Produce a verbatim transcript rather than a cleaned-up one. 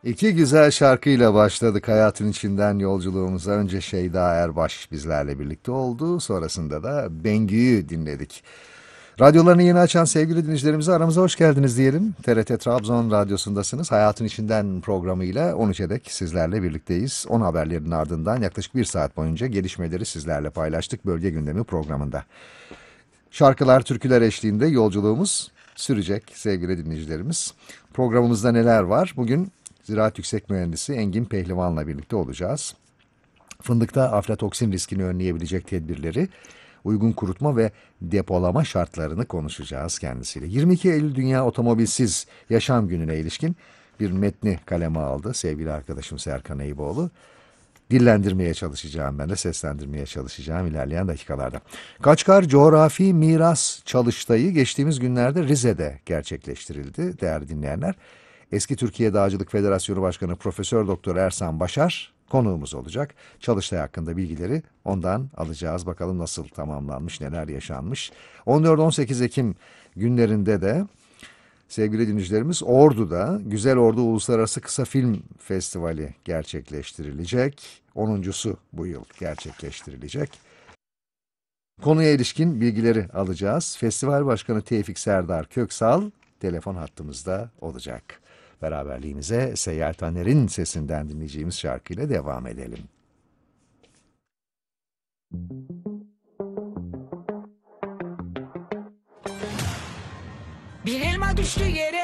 İki güzel şarkıyla başladık hayatın içinden yolculuğumuza. Önce Şeyda Erbaş bizlerle birlikte oldu. Sonrasında da Bengü'yü dinledik. Radyolarını yeni açan sevgili dinleyicilerimize aramıza hoş geldiniz diyelim. T R T Trabzon Radyosu'ndasınız. Hayatın İçinden programıyla on üçe dek sizlerle birlikteyiz. on haberlerin ardından yaklaşık bir saat boyunca gelişmeleri sizlerle paylaştık bölge gündemi programında. Şarkılar, türküler eşliğinde yolculuğumuz sürecek sevgili dinleyicilerimiz. Programımızda neler var? Bugün Ziraat Yüksek Mühendisi Engin Pehlivan'la birlikte olacağız. Fındıkta aflatoksin riskini önleyebilecek tedbirleri, uygun kurutma ve depolama şartlarını konuşacağız kendisiyle. yirmi iki Eylül Dünya Otomobilsiz Yaşam Günü'ne ilişkin bir metni kaleme aldı sevgili arkadaşım Serkan Eyüboğlu. Dillendirmeye çalışacağım ben de, seslendirmeye çalışacağım ilerleyen dakikalarda. Kaçkar Coğrafi Miras Çalıştayı geçtiğimiz günlerde Rize'de gerçekleştirildi değerli dinleyenler. Eski Türkiye Dağcılık Federasyonu Başkanı Profesör Doktor Ersan Başar konuğumuz olacak. Çalıştay hakkında bilgileri ondan alacağız. Bakalım nasıl tamamlanmış, neler yaşanmış. on dört on sekiz Ekim günlerinde de sevgili dinleyicilerimiz Ordu'da Güzel Ordu Uluslararası Kısa Film Festivali gerçekleştirilecek. onuncusu bu yıl gerçekleştirilecek. Konuya ilişkin bilgileri alacağız. Festival Başkanı Tevfik Serdar Köksal telefon hattımızda olacak. Beraberliğimize Seyyal Taner'in sesinden dinleyeceğimiz şarkıyla devam edelim. Bir elma düştü yere.